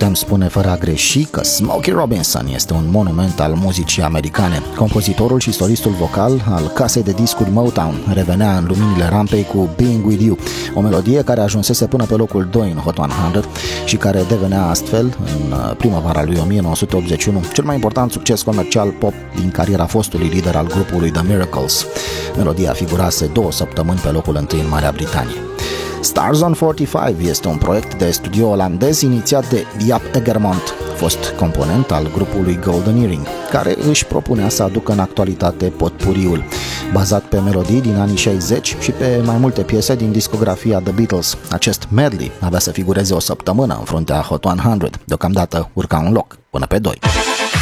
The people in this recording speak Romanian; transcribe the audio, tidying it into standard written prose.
putem spune fără a greși că Smokey Robinson este un monument al muzicii americane. Compozitorul și solistul vocal al casei de discuri Motown revenea în luminile rampei cu Being With You, o melodie care ajunsese până pe locul 2 în Hot 100 și care devenea astfel, în primăvara lui 1981, cel mai important succes comercial pop din cariera fostului lider al grupului The Miracles. Melodia figurase 2 săptămâni pe locul 1 în Marea Britanie. Stars on 45 este un proiect de studio olandez inițiat de Jaap Egermont, fost component al grupului Golden Earring, care își propunea să aducă în actualitate potpuriul, bazat pe melodii din anii 60 și pe mai multe piese din discografia The Beatles. Acest medley avea să figureze o săptămână în fruntea Hot 100, deocamdată urca un loc până pe 2.